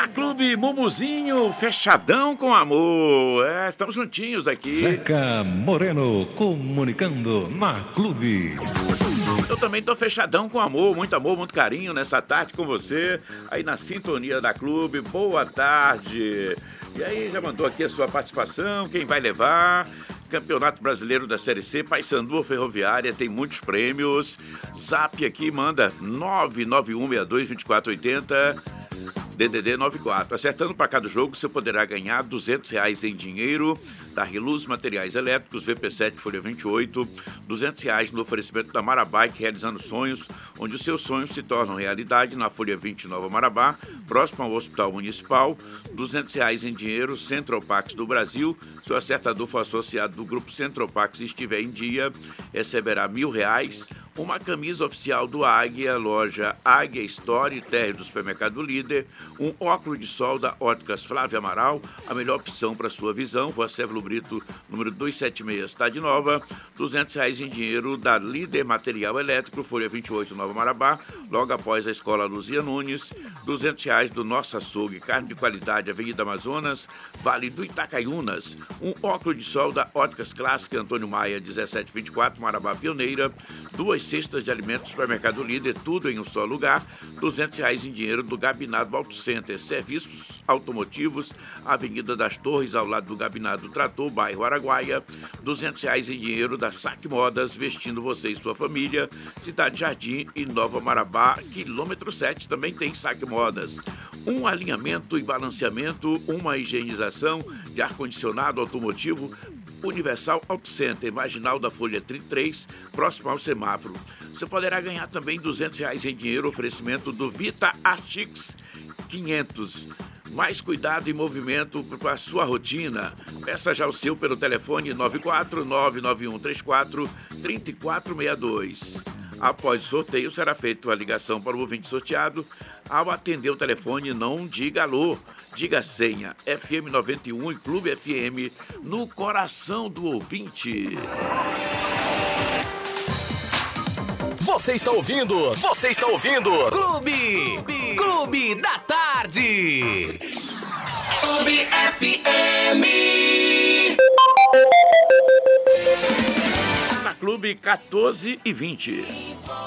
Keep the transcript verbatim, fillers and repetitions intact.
Na Clube Mumuzinho, fechadão com amor. É, estamos juntinhos aqui. Zeca Moreno, comunicando na Clube. Eu também tô fechadão com amor, muito amor, muito carinho nessa tarde com você, aí na sintonia da Clube. Boa tarde. E aí, já mandou aqui a sua participação, quem vai levar? Campeonato Brasileiro da Série C, Paysandu ou Ferroviária, tem muitos prêmios. Zap aqui, manda nove nove um seis dois dois quatro oito zero, D D D nove quatro. Acertando para cada jogo, você poderá ganhar duzentos reais em dinheiro da Riluz Materiais Elétricos, V P sete, Folha vinte e oito, duzentos reais no oferecimento da Marabike, realizando sonhos, onde os seus sonhos se tornam realidade, na Folha vinte, Nova Marabá, próximo ao Hospital Municipal, duzentos reais em dinheiro, Central Pax do Brasil. Se o acertador for associado do Grupo Central Pax e estiver em dia, receberá mil reais. Uma camisa oficial do Águia, loja Águia Store, térreo do Supermercado Líder, um óculos de sol da Óticas Flávia Amaral, a melhor opção para sua visão, Rua Sévolo Brito, número duzentos e setenta e seis, Cidade Nova, duzentos reais em dinheiro da Líder Material Elétrico, Folha vinte e oito, Nova Marabá, logo após a Escola Luzia Nunes, duzentos reais do Nossa Açougue, carne de qualidade, Avenida Amazonas, Vale do Itacaiunas, um óculos de sol da Óticas Clássica, Antônio Maia, dezessete vinte e quatro, Marabá Pioneira, duas cestas de alimentos Supermercado Líder, tudo em um só lugar, duzentos reais em dinheiro do Gabinado Auto Center, serviços automotivos, Avenida das Torres, ao lado do Gabinado Trator, bairro Araguaia, duzentos reais em dinheiro da Saque Modas, vestindo você e sua família, Cidade Jardim e Nova Marabá, quilômetro sete, também tem Saque Modas. Um alinhamento e balanceamento, uma higienização de ar-condicionado automotivo, Universal Auto Center, marginal da Folha trinta e três, próximo ao semáforo. Você poderá ganhar também duzentos reais em dinheiro, oferecimento do Vita Artix quinhentos. Mais cuidado e movimento para a sua rotina. Peça já o seu pelo telefone nove quatro nove nove um três quatro três quatro seis dois. Após o sorteio, será feita a ligação para o ouvinte sorteado. Ao atender o telefone, não diga alô, diga senha. F M noventa e um e Clube F M no coração do ouvinte. Você está ouvindo? Você está ouvindo? Clube! Clube, Clube da Tarde! Clube F M! Na Clube quatorze e vinte.